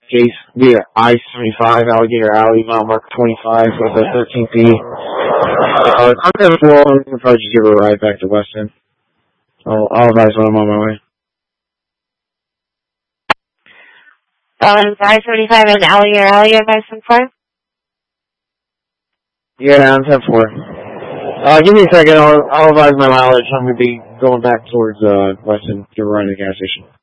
case via I-75, Alligator Alley, mile marker 25 with the 13B. I'm going to probably just give her a ride back to Weston. I'll advise when I'm on my way. I-75 and Alligator Alley, advice on 5? Yeah, I'm 10-4. Give me a second. I'll advise my mileage. I'm going to be going back towards Weston to run to the gas station.